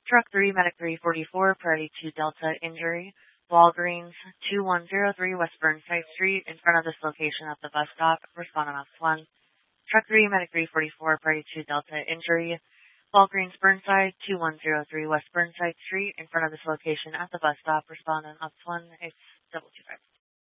Truck 3, Medic 344, Priority 2 Delta, injury. Walgreens, 2103 West Burnside Street, in front of this location at the bus stop. Respondent off 1. Truck 3, Medic 344, Priority 2 Delta, injury. Walgreens, Burnside, 2103 West Burnside Street, in front of this location at the bus stop. Respondent off 1, it's 225.